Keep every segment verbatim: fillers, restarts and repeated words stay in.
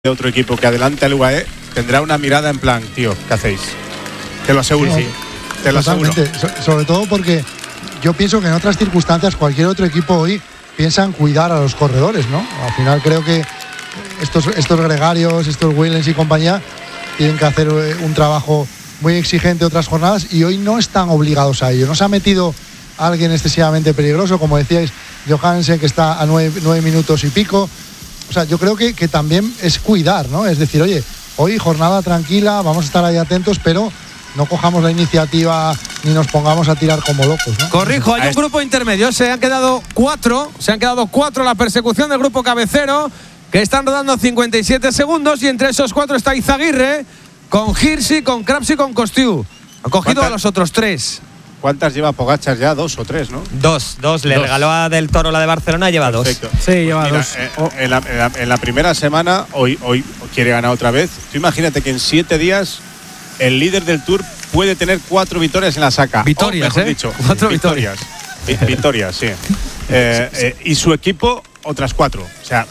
de otro equipo que adelante al U A E tendrá una mirada en plan, tío, ¿qué hacéis? Te lo aseguro, sí, te lo aseguro. So, sobre todo porque yo pienso que en otras circunstancias cualquier otro equipo hoy piensa en cuidar a los corredores, ¿no? Al final creo que estos, estos gregarios, estos Williams y compañía tienen que hacer un trabajo muy exigente otras jornadas y hoy no están obligados a ello. No se ha metido alguien excesivamente peligroso, como decíais, Johansen, que está a nueve, nueve minutos y pico. O sea, yo creo que, que también es cuidar, ¿no? Es decir, oye, hoy jornada tranquila, vamos a estar ahí atentos, pero no cojamos la iniciativa ni nos pongamos a tirar como locos, ¿no? Corrijo, hay un grupo intermedio, se han quedado cuatro, se han quedado cuatro la persecución del grupo cabecero, que están rodando cincuenta y siete segundos, y entre esos cuatro está Izaguirre, con Hirsi, con Krabs y con Kostiu. Han cogido a los otros tres. ¿Cuántas lleva Pogačar ya? Dos o tres, ¿no? Dos, dos. Le dos. regaló a Del Toro la de Barcelona, lleva Perfecto. dos. Sí, lleva Mira, dos. Eh, en, la, en, la, en la primera semana, hoy, hoy quiere ganar otra vez. Tú imagínate que en siete días el líder del Tour puede tener cuatro victorias en la saca. Victorias, o mejor ¿eh? dicho, Cuatro victorias. victorias. Victorias, sí. Eh, eh, y su equipo, otras cuatro. O sea,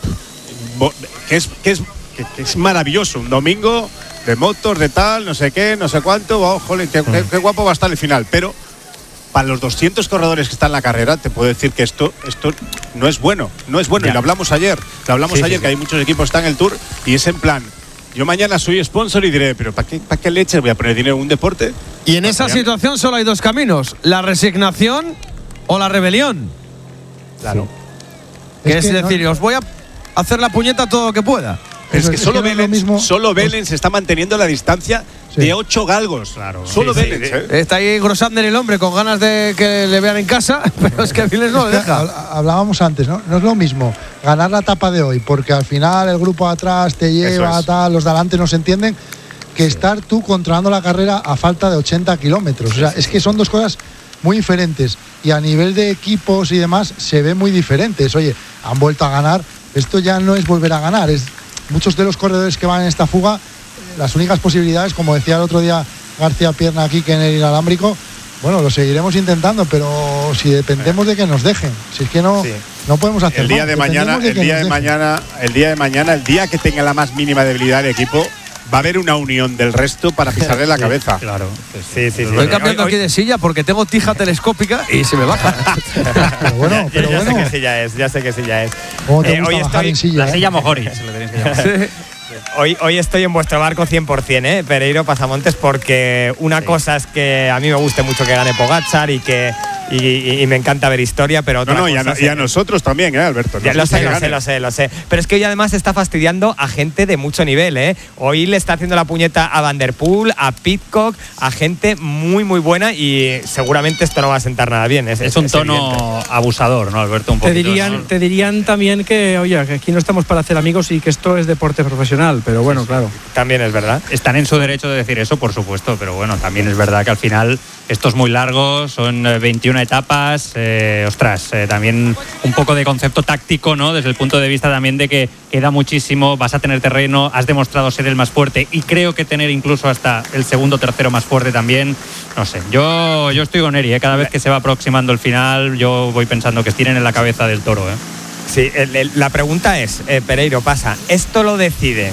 que es, que, es, que, que es maravilloso. Un domingo de motos, de tal, no sé qué, no sé cuánto. Oh, joder, qué, qué, qué guapo va a estar el final. Pero para los doscientos corredores que están en la carrera, te puedo decir que esto, esto no es bueno. No es bueno. Ya. Y lo hablamos ayer. Lo hablamos sí, ayer, sí, que sí. Hay muchos equipos que están en el Tour y es en plan, yo mañana soy sponsor y diré, pero ¿para qué, para qué leches voy a poner dinero en un deporte? Y en esa situación solo hay dos caminos, la resignación o la rebelión. Claro. Sí. Que es, es que decir, no, os voy a hacer la puñeta todo lo que pueda. Es que, es que solo Belén no solo Belén se está manteniendo la distancia sí. de ocho galgos. Claro. Solo sí, Belén. Sí, ¿eh? Está ahí Grossander el hombre con ganas de que le vean en casa, pero es que Viles no le deja. Hablábamos antes, ¿no? No es lo mismo ganar la etapa de hoy, porque al final el grupo de atrás te lleva, es. tal, los de adelante no se entienden, que sí. estar tú controlando la carrera a falta de ochenta kilómetros. O sea, es que son dos cosas muy diferentes. Y a nivel de equipos y demás, se ven muy diferentes. Oye, han vuelto a ganar. Esto ya no es volver a ganar, es. Muchos de los corredores que van en esta fuga, las únicas posibilidades, como decía el otro día García Pierna aquí, que en el inalámbrico, bueno, lo seguiremos intentando, pero si dependemos de que nos dejen, si es que no, sí. no podemos hacer el día más. de mañana, de el día de mañana, el día de mañana, el día que tenga la más mínima debilidad del equipo, va a haber una unión del resto para pisarle la sí, cabeza. Claro. Sí, sí, sí. Estoy cambiando hoy, aquí de silla porque tengo tija telescópica y se me baja. Pero bueno, ya, pero ya bueno. sé que silla es, ya sé que silla es. ¿Cómo te eh, gusta hoy bajar estoy en silla? La eh? silla Mojori, se lo tenéis que llamar. Sí. Hoy, hoy estoy en vuestro barco cien por cien, ¿eh? Pereiro Pasamontes, porque una sí. cosa es que a mí me guste mucho que gane Pogačar y que y, y, y me encanta ver historia, pero otra no, no, cosa y, a, no, es y a nosotros también, ¿eh, Alberto? Ya, lo sé, lo sé, lo sé, lo sé. Pero es que hoy además está fastidiando a gente de mucho nivel, ¿eh? Hoy le está haciendo la puñeta a Van der Poel, a Pidcock, a gente muy, muy buena y seguramente esto no va a sentar nada bien. Es, es, es un es tono evidente. abusador, ¿no, Alberto? Un te, dirían, ¿no? te dirían también que, oye, que aquí no estamos para hacer amigos y que esto es deporte profesional, pero bueno, sí, claro. Sí. También es verdad. Están en su derecho de decir eso, por supuesto, pero bueno, también es verdad que al final esto es muy largo, son veintiuna etapas, eh, ostras, eh, también un poco de concepto táctico, ¿no? Desde el punto de vista también de que queda muchísimo, vas a tener terreno, has demostrado ser el más fuerte y creo que tener incluso hasta el segundo o tercero más fuerte también, no sé, yo, yo estoy con Eri, ¿eh? Cada vez que se va aproximando el final, yo voy pensando que estiren en la cabeza del Toro, ¿eh? Sí, el, el, la pregunta es, eh, Pereiro, pasa, ¿esto lo decide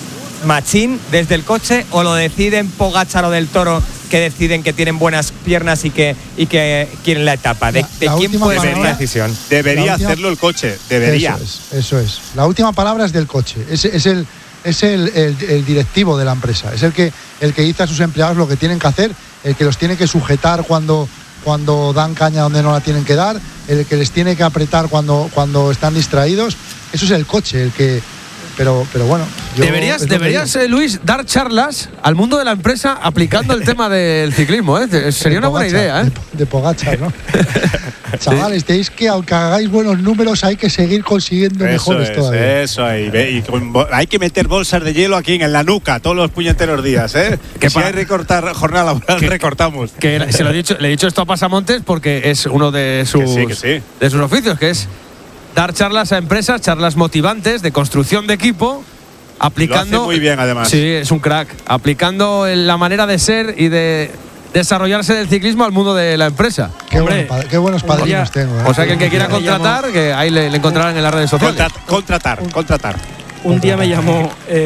Machín desde el coche o lo deciden Pogačar o Del Toro, que deciden que tienen buenas piernas y que, y que quieren la etapa? ¿De, de la quién puede ser debería, esta decisión? Debería última, hacerlo el coche, debería. Eso es, eso es. La última palabra es del coche. Es, es, el, es el, el, el directivo de la empresa. Es el que, el que dice a sus empleados lo que tienen que hacer, el que los tiene que sujetar cuando, cuando dan caña donde no la tienen que dar, el que les tiene que apretar cuando, cuando están distraídos. Eso es el coche, el que... Pero, pero bueno, yo, deberías, deberías eh, Luis, dar charlas al mundo de la empresa aplicando el tema del ciclismo, ¿eh? Sería una buena idea, ¿eh? De, de Pogačar, ¿no? Chavales, tenéis que, aunque hagáis buenos números, hay que seguir consiguiendo eso mejores es, todavía. Eso ahí, y con, hay que meter bolsas de hielo aquí en la nuca todos los puñeteros días, ¿eh? Que si hay recortar jornada laboral, recortamos. Que se lo he dicho, le he dicho esto a Pasamontes porque es uno de sus, que sí, que sí. de sus oficios, que es dar charlas a empresas, charlas motivantes de construcción de equipo, aplicando. Lo hace muy bien, además. Sí, es un crack. Aplicando la manera de ser y de desarrollarse del ciclismo al mundo de la empresa. Qué, buen, qué buenos padrinos tengo. ¿eh? O sea que el que quiera contratar, que ahí le, le encontrarán en las redes sociales. Contratar, contratar, contratar. Un día me llamó. Eh,